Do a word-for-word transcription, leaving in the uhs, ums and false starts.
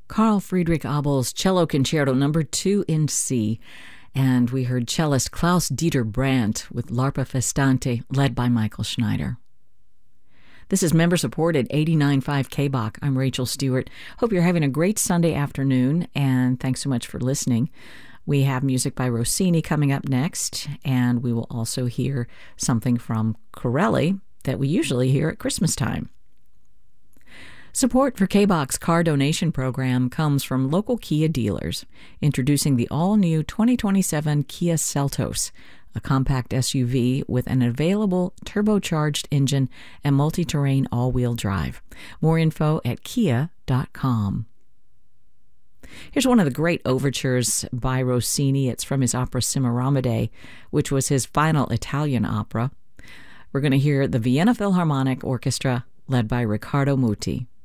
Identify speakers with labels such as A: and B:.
A: Carl Friedrich Abel's Cello Concerto number two in C, and we heard cellist Klaus Dieter Brandt with L'Arpa Festante, led by Michael Schneider. This is member-supported eighty-nine point five K B O C. I'm Rachel Stewart. Hope you're having a great Sunday afternoon, and thanks so much for listening. We have music by Rossini coming up next, and we will also hear something from Corelli that we usually hear at Christmas time. Support for K B O C's car donation program comes from local Kia dealers, introducing the all-new twenty twenty-seven Kia Seltos, a compact S U V with an available turbocharged engine and multi-terrain all-wheel drive. More info at kia dot com. Here's one of the great overtures by Rossini. It's from his opera Semiramide, which was his final Italian opera. We're going to hear the Vienna Philharmonic Orchestra, led by Riccardo Muti.